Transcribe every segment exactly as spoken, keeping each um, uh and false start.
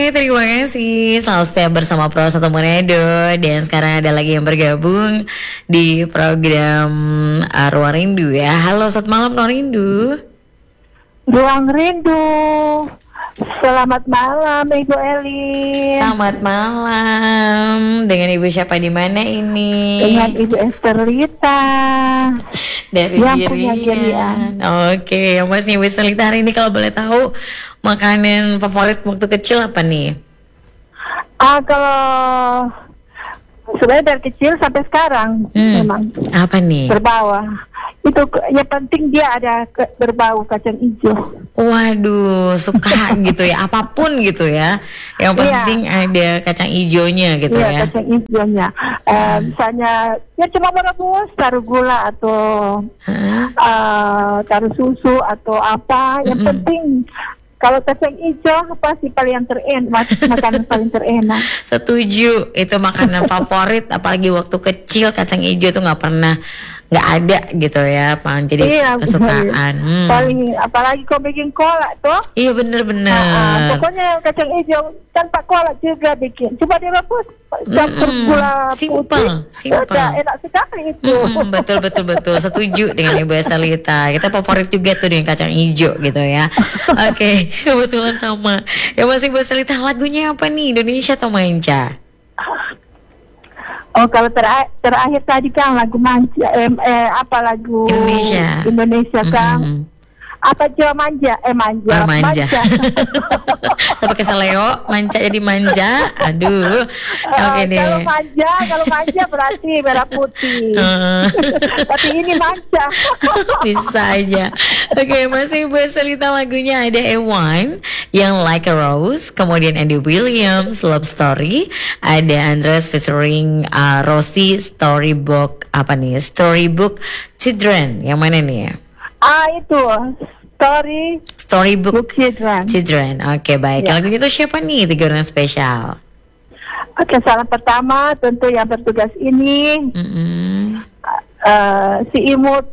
Oke, terima kasih. Selalu setia bersama Pro Satu Manado. Dan sekarang ada lagi yang bergabung di program uh, Ruang Rindu ya. Halo, selamat malam Ruang Rindu. Ruang Rindu. Selamat malam Ibu Eli. Selamat malam. Dengan Ibu siapa di mana ini? Dengan Ibu Esterlita. Dari yang punya Girian. Oke, yang pasti Ibu Esterlita hari ini kalau boleh tahu makanan favorit waktu kecil apa nih? Ah, kalau sebenarnya dari kecil sampai sekarang hmm. memang apa nih? Berbawa. Itu yang penting dia ada ke, berbau kacang hijau. Waduh, suka gitu ya, apapun gitu ya. Yang penting iya. ada kacang hijaunya gitu iya, ya. Iya, kacang hijaunya. Hmm. Uh, misalnya ya cuma merebus, taruh gula atau hmm. uh, taruh susu atau apa. Yang hmm. penting kalau kacang hijau pasti paling terenak, makanan paling terenak. Setuju, itu makanan favorit. Apalagi waktu kecil kacang hijau tuh nggak pernah nggak ada gitu ya, Pak. Jadi iya, kesukaan. Hmm. Paling apalagi kau bikin kolak tuh. Iya bener-bener. Nah, pokoknya kacang hijau tanpa kolak juga bikin. Coba direbus, campur gula simple, putih. simple. Udah enak sekali itu. Mm-mm, betul betul betul. Setuju dengan Ibu Esterlita. Kita favorit juga tuh dengan kacang hijau gitu ya. Oke, okay, kebetulan sama. Ya masih Ibu Esterlita, lagunya apa nih? Indonesia atau Manca? Oh, kalau terakhir, terakhir tadi kan lagu Manja, eh, eh apa lagu Indonesia, Indonesia kan, mm-hmm. apa Jawa Manja, eh Manja, oh, Manja. Manja. Sampai ke Seleo, Manja jadi Manja, aduh, oke okay, uh, deh. Kalau Manja, kalau Manja berarti merah putih, uh. tapi ini Manja. Bisa aja. Oke, okay, masih Ibu Esterlita, lagunya ada Ewan yang Like a Rose, kemudian Andy Williams Love Story, ada Andres featuring uh, Rosie Storybook apa nih? Storybook Children, yang mana nih ya? Ah itu Story Storybook Book Children. Children. Oke, okay, baik. Ya. Lagu itu siapa nih tiga orang spesial? Oke, okay, salam pertama tentu yang bertugas ini mm-hmm. uh, si Imut.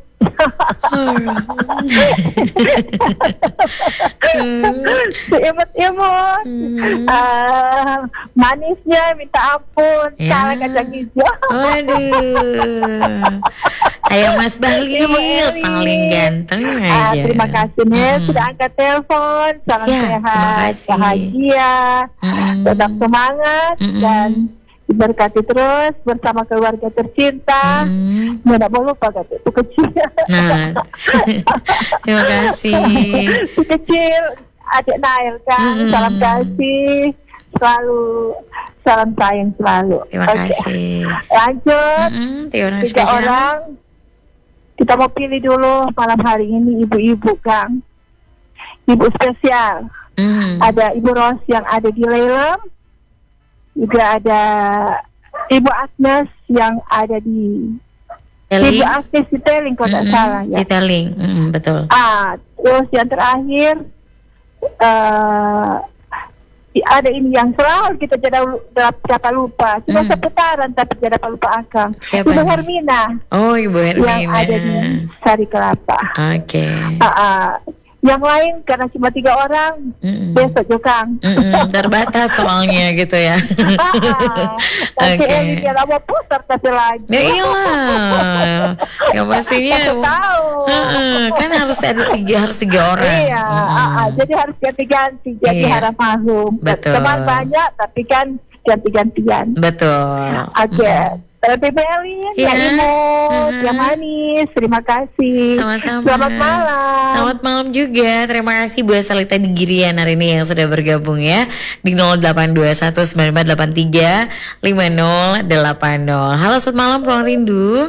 si imut-imut hmm. uh, manisnya minta ampun ya. Salah kacang hijau. Waduh. Ayo Mas Bahlil paling ganteng aja. Uh, terima kasih nih hmm. sudah angkat telepon. Salam ya, sehat, bahagia, hmm. tetap semangat hmm. dan diberkati terus bersama keluarga tercinta. Hmm. Tidak mau lupa kata itu kecil. Nah, terima kasih. Si kecil adik Nail kan, hmm. salam kasih selalu, salam sayang selalu. Terima okay. kasih. Lanjut, hmm, tiga spesial. orang. Kita mau pilih dulu malam hari ini ibu-ibu Kang, ibu spesial. Hmm. Ada Ibu Ros yang ada di Lelem. Juga ada Ibu Agnes yang ada di Teling. Ibu Agnes di Teling kalau tidak mm-hmm. salah ya. Di Teling, mm-hmm, betul. Ah, terus yang terakhir uh, ada ini yang selalu kita jadi dapat lupa. Cuma mm. seputaran tapi tidak dapat lupa Akang. Siapa Ibu nih? Hermina. Oh, Ibu Hermina. Yang ada di Sari Kelapa. Oke. Okay. Uh, uh, Yang lain karena cuma tiga orang, mm-mm. besok juga terbatas soalnya gitu ya. Oke, okay. Dia mau putar tapi lagi. Ya iyalah. Ya pastinya. Tahu. Uh-uh. Kan harus ada tiga, harus tiga orang. Iya. Uh-uh. Jadi harus ganti-ganti. Jadi iya. Harap mahum. Betul. Teman banyak tapi kan ganti-gantian. Betul. Oke. Okay. Terima kasih ya, Imut, uh-huh. yang manis. Terima kasih. Sama-sama. Selamat malam. Selamat malam juga. Terima kasih Bu Esterlita di Girian hari ini yang sudah bergabung ya di nol delapan dua satu sembilan empat delapan tiga lima nol delapan nol. Halo, selamat malam Ruang Rindu.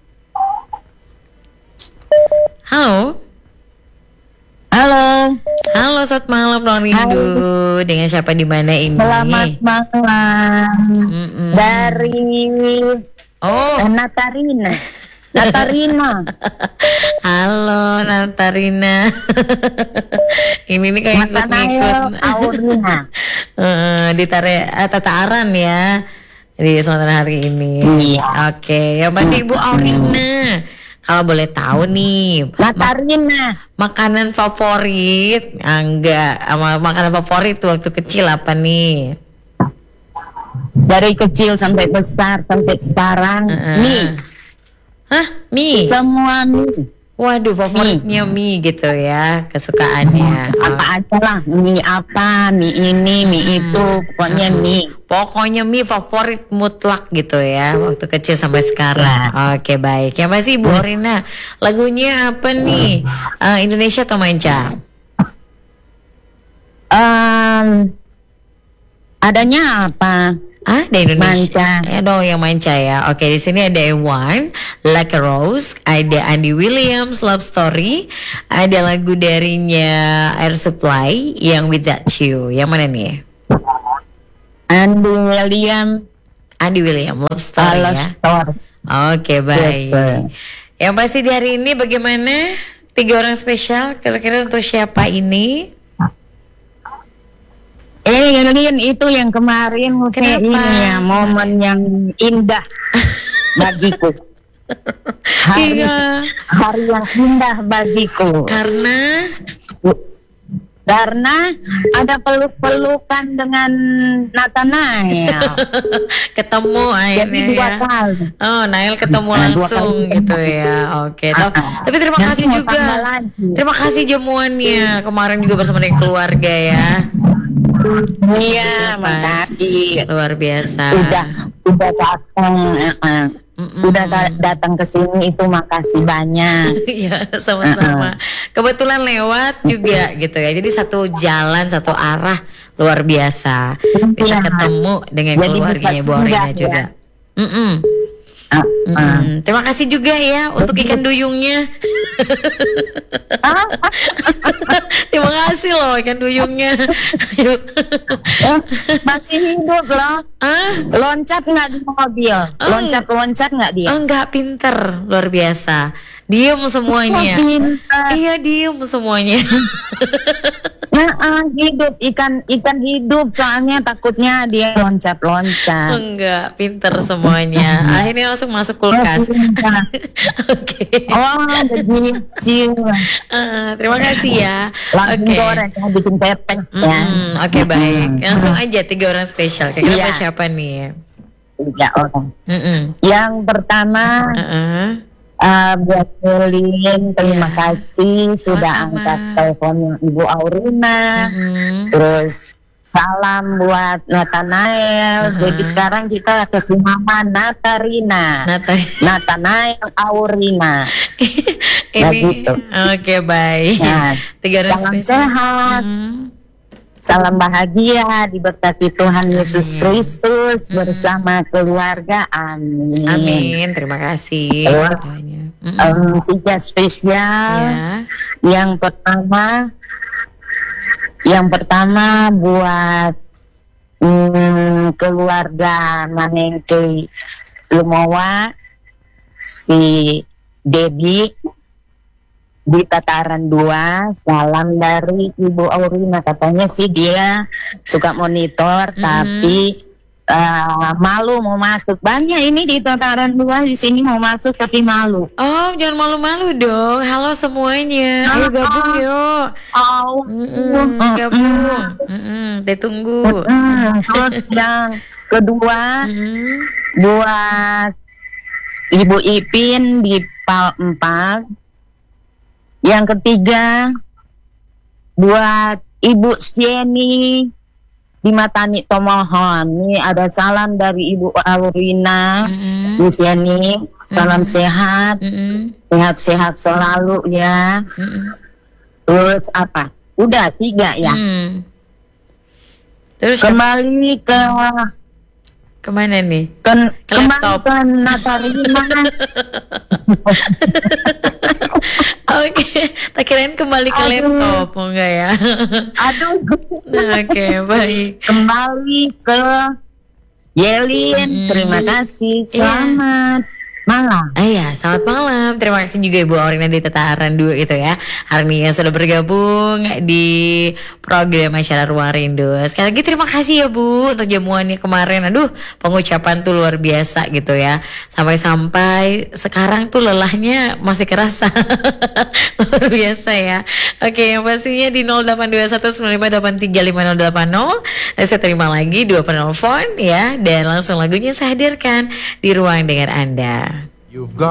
Halo. Halo. Halo, selamat malam Ruang Rindu. Halo. Dengan siapa di mana ini? Selamat malam. Mm-mm. Dari Oh, Natarina. Natarina. Halo Natarina. Ini nih kayak ikut-ikut. Aurina. uh, di tare uh, Tata Aran ya di sonten hari ini. Iya. Oke, okay. Yang pasti Ibu Aurina. kalau boleh tahu nih, Natarina. mak- makanan favorit, ah, enggak, ama- makanan favorit waktu kecil apa nih? Dari kecil sampai besar sampai sekarang Uh-uh. mie. Hah, mie? Semua mie. Waduh, favoritnya mie gitu ya, kesukaannya. Apa aja lah, mie apa, mie ini, mie itu, pokoknya mie. Pokoknya mie favorit mutlak gitu ya, waktu kecil sampai sekarang. Oke, baik. Ya masih Ibu Orina, lagunya apa nih? Eh, Indonesia atau manca? Um, adanya apa? Ah, di Indonesia. Manca. Ya dong, yang manca ya. Oke, di sini ada Ewan, Like a Rose, ada Andy Williams, Love Story, ada lagu darinya Air Supply yang Without You. Yang mana nih? Andy William. Andy William, Love Story Love ya. Story. Oke, baik. Yes, sir. Yang pasti di hari ini bagaimana? Tiga orang spesial, kira-kira untuk siapa ini? Eh, Lin, itu yang kemarin kayak Kenapa? ini ya, momen yang indah bagiku. Hari, Iya. hari yang indah bagiku. Karena Karena ada peluk-pelukan dengan Nathanael. ketemu Jadi akhirnya dua ya. kali. Oh, Nail ketemu Nah, dua langsung kali. gitu ya. Oke. Toh, Ah, tapi terima nanti kasih mau juga. tambah lagi. Terima kasih jamuannya kemarin juga bersama dengan keluarga ya. Iya, makasih. Luar biasa. Udah, udah datang, eh, eh. Sudah da- datang ke sini itu makasih banyak. Iya, sama-sama. Kebetulan lewat juga gitu ya. Jadi satu jalan, satu arah, luar biasa. Bisa Iya. ketemu dengan Jadi keluarganya bisa Bu Orina singgah, juga. ya. Mm-mm. Ah, ah. Mm-mm. Terima kasih juga ya untuk ikan duyungnya. Ah, Terima kasih loh ikan duyungnya. Ayo. eh, masih hidup loh. Ah, Loncat nggak di mobil? Oh. Loncat-loncat nggak dia? enggak, pinter, luar biasa. Diem semuanya. Pintar. Iya, diem semuanya. Nah, ah, hidup ikan ikan hidup soalnya takutnya dia loncat-loncat. Enggak, pinter semuanya. Akhirnya langsung masuk kulkas. Pintar. Oke. Oh, begitu. Ah, terima kasih ya. Langsung Oke. goreng ya, bikin pepes ya. Mm, Oke, baik. Langsung aja tiga orang spesial. Kira-kira Iya. siapa nih? Tiga orang. Mm-mm. Yang pertama Uh-uh. uh, buat Lin, terima Iya. kasih sudah Sama-sama. angkat teleponnya Ibu Aurina. Mm-mm. Terus salam buat Nathanael. Uh-huh. Jadi sekarang kita kasih nama Natarina. Nata. Nathanael Aurina. Ini Begitu. oke, baik. Nah, Tiga orang salam spesial. sehat. Mm. Salam bahagia diberkati Tuhan Yesus Amin. Kristus bersama keluarga. Amin. Amin. Terima kasih. Terus, doanya. Mm-mm. Um, tiga spesial. Ya. Yang pertama, yang pertama buat mm, keluarga Manengke Lumowa, si Debbie di Tataran dua. Salam dari Ibu Aurina, katanya sih dia suka monitor Mhm. tapi uh, malu mau masuk. Banyak ini di Tataran dua di sini mau masuk tapi malu. Oh, jangan malu-malu dong. Halo semuanya. Ayo gabung yuk. Oh, Mm-mm, gabung. Mm-mm, saya tunggu. Mm, terus yang kedua Mm-mm. buat Ibu Ipin di Pal empat. Yang ketiga buat Ibu Sieni di Matani Tomohon. Ini ada salam dari Ibu Aurina. Mm-mm. Bu Sieni, salam Mm. sehat, Mm-mm. sehat-sehat selalu ya. Mm-mm. Terus apa? Udah tiga ya. Mm. Terus siapa- Kembali ke kemana nih? ke Ke kembali laptop. ke Natarina. Oke, tak kirain kembali ke Aduh. laptop, mau enggak ya? Aduh. Oke, baik. Kembali ke Yelin. Mm-mm. Terima kasih. Iya. Selamat Malam. Ah ya, selamat malam. Terima kasih juga Ibu Aurina di Tataran dua itu ya. Hari ini yang sudah bergabung di program Acara Ruang Rindu. Sekali lagi terima kasih ya Bu untuk jamuannya kemarin. Aduh, pengucapan tuh luar biasa gitu ya. Sampai-sampai sekarang tuh lelahnya masih kerasa. Luar biasa ya. Oke, yang pastinya di nol delapan dua satu sembilan lima delapan tiga lima nol delapan nol. Dan saya terima lagi dua penelpon ya, dan langsung lagunya saya hadirkan di ruang dengar Anda. You've got